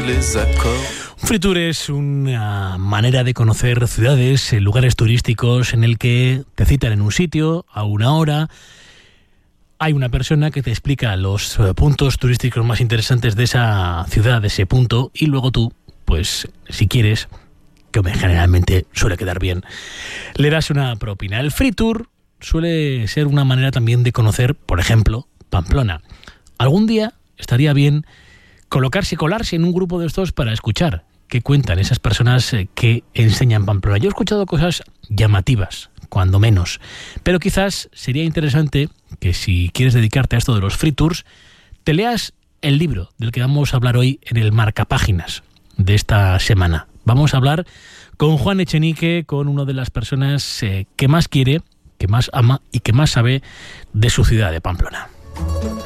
les accords. Un free tour es una manera de conocer ciudades, lugares turísticos en el que te citan en un sitio a una hora. Hay una persona que te explica los puntos turísticos más interesantes de esa ciudad, de ese punto, y luego tú, pues, si quieres, que generalmente suele quedar bien, le das una propina. El free tour suele ser una manera también de conocer, por ejemplo, Pamplona. Algún día estaría bien colarse en un grupo de estos para escuchar qué cuentan esas personas que enseñan Pamplona. Yo he escuchado cosas llamativas, cuando menos, pero quizás sería interesante que si quieres dedicarte a esto de los free tours, te leas el libro del que vamos a hablar hoy en el marcapáginas de esta semana. Vamos a hablar con Juan Echenique, con una de las personas que más quiere, que más ama y que más sabe de su ciudad de Pamplona.